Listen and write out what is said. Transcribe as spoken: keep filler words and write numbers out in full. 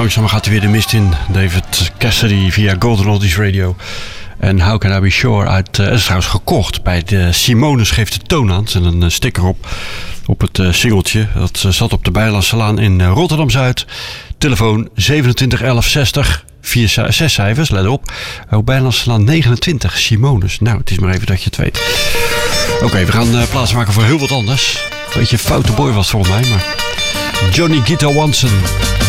langzaam gaat hij weer de mist in. David Cassidy via Golden Oldies Radio. En How Can I Be Sure uit... Uh, het is trouwens gekocht bij de Simonis Geeft de Toon aan. Er zit een uh, sticker op. Op het uh, singeltje. Dat uh, zat op de Bijlandselaan in uh, Rotterdam-Zuid. Telefoon zevenentwintig elf zestig. Vier, zes cijfers, let op. Ook Bijlandselaan negenentwintig. Simonis. Nou, het is maar even dat je het weet. Oké, okay, we gaan uh, plaats maken voor heel wat anders. Beetje foute boy was volgens mij, maar... Johnny Guitar Watson.